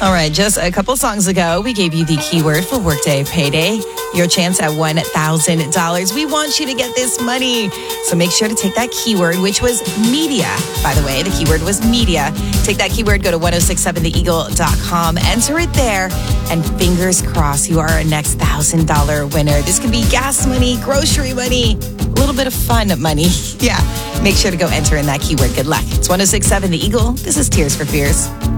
All right, just a couple songs ago, we gave you the keyword for Workday Payday. Your chance at $1,000. We want you to get this money. So make sure to take that keyword, which was media. By the way, the keyword was media. Take that keyword, go to 1067theeagle.com, enter it there, and fingers crossed you are our next $1,000 winner. This could be gas money, grocery money, a little bit of fun money. Yeah, make sure to go enter in that keyword. Good luck. It's 1067 The Eagle. This is Tears for Fears.